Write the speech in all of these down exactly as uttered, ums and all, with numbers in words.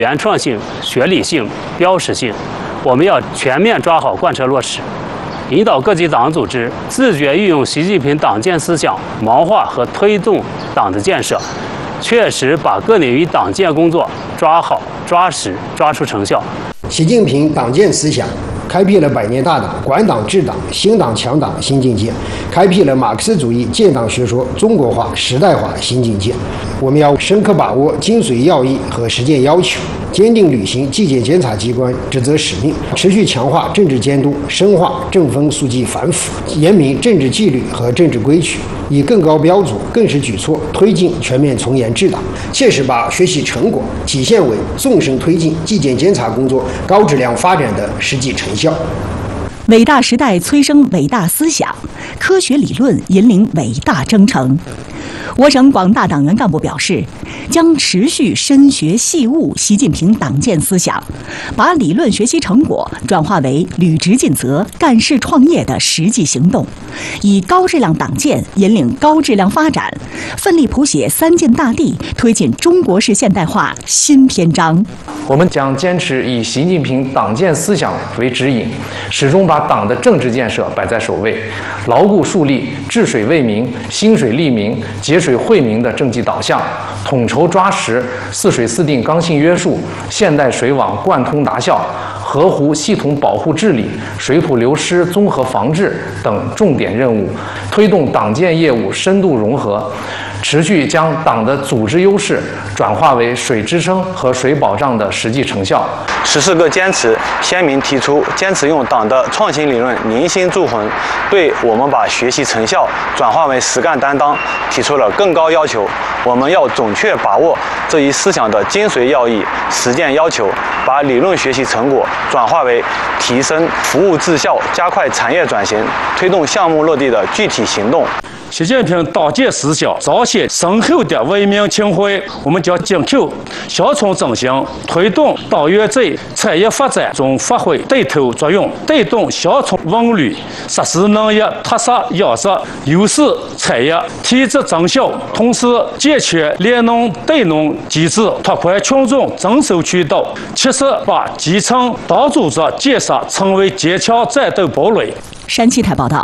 原创性、学理性、标识性，我们要全面抓好贯彻落实，引导各级党组织自觉运用习近平党建思想，谋划和推动党的建设，确实把各领域党建工作抓好、抓实、抓出成效。 习近平党建思想开辟了百年大党、管党治党、兴党强党新境界，开辟了马克思主义建党学说中国化、时代化新境界。我们要深刻把握精髓要义和实践要求，坚定履行纪检监察机关职责使命，持续强化政治监督，深化正风肃纪反腐，严明政治纪律和政治规矩，以更高标准、更实举措推进全面从严治党，切实把学习成果体现为纵深推进纪检监察工作高质量发展的实际成效。 伟大时代催生伟大思想，科学理论引领伟大征程。我省广大党员干部表示，将持续深学细悟习近平党建思想，把理论学习成果转化为履职尽责、干事创业的实际行动，以高质量党建引领高质量发展，奋力谱写三晋大地，推进中国式现代化新篇章。 我们将坚持以习近平党建思想为指引，始终把党的政治建设摆在首位，牢固树立治水为民、兴水利民、节水惠民的政绩导向，统筹抓实四水四定刚性约束、现代水网贯通达效、河湖系统保护治理、水土流失综合防治等重点任务，推动党建业务深度融合，持续将党的组织优势转化为水支撑和水保障的实际成效。 十四个坚持鲜明提出，坚持用党的创新理论凝心铸魂，对我们把学习成效转化为实干担当提出了更高要求。我们要准确把握这一思想的精髓要义、实践要求，把理论学习成果转化为提升服务质效、加快产业转型、推动项目落地的具体行动。 习近平党建思想彰显深厚的为民情怀，我们将紧扣小创振兴，推动党员在产业发展中发挥带头作用，带动小创文旅、实施农业特色养殖优势产业提质增效，同时健全联农带农机制，拓宽群众增收渠道，切实把基层党组织建设成为坚强战斗堡垒。 山西台报道。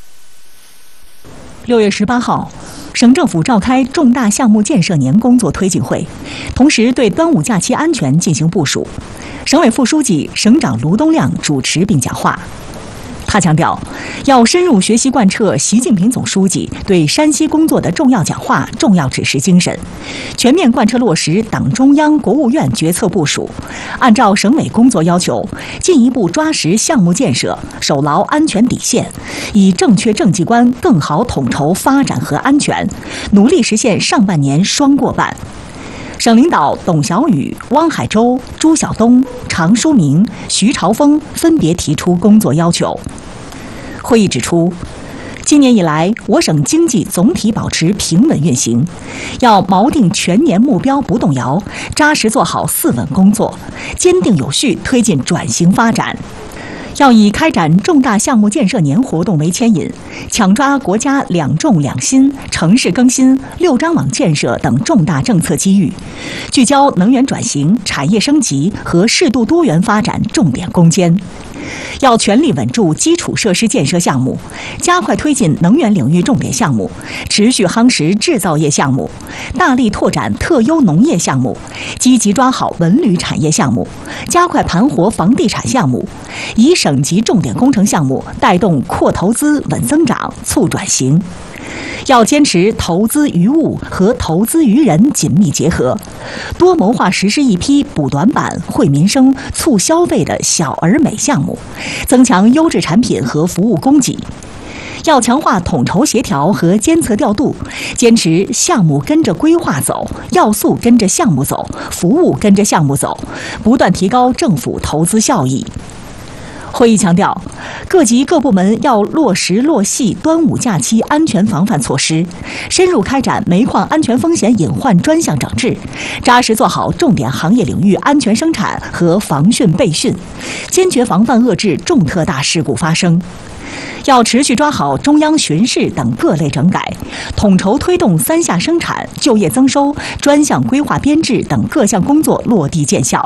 六月十八号，省政府召开重大项目建设年工作推进会，同时对端午假期安全进行部署。省委副书记、省长卢东亮主持并讲话。他强调，要深入学习贯彻习近平总书记对山西工作的重要讲话、重要指示精神，全面贯彻落实党中央、国务院决策部署，按照省委工作要求，进一步抓实项目建设，守牢安全底线，以正确政绩观更好统筹发展和安全，努力实现上半年双过半。省领导董小宇、汪海洲、朱晓东、常书明、徐朝峰分别提出工作要求。会议指出，今年以来，我省经济总体保持平稳运行，要锚定全年目标不动摇，扎实做好四稳工作，坚定有序推进转型发展。要以开展重大项目建设年活动为牵引，抢抓国家两重两新、城市更新、六张网建设等重大政策机遇，聚焦能源转型、产业升级和适度多元发展重点攻坚。要全力稳住基础设施建设项目，加快推进能源领域重点项目，持续夯实制造业项目，大力拓展特优农业项目，积极抓好文旅产业项目，加快盘活房地产项目，以省级重点工程项目带动扩投资、稳增长、促转型。要坚持投资于物和投资于人紧密结合，多谋划实施一批补短板、惠民生、促消费的小而美项目，增强优质产品和服务供给。要强化统筹协调和监测调度，坚持项目跟着规划走，要素跟着项目走，服务跟着项目走，不断提高政府投资效益。会议强调，各级各部门要落实落细端午假期安全防范措施，深入开展煤矿安全风险隐患专项整治，扎实做好重点行业领域安全生产和防汛备汛，坚决防范遏制重特大事故发生。要持续抓好中央巡视等各类整改，统筹推动三下生产、就业增收、专项规划编制等各项工作落地见效。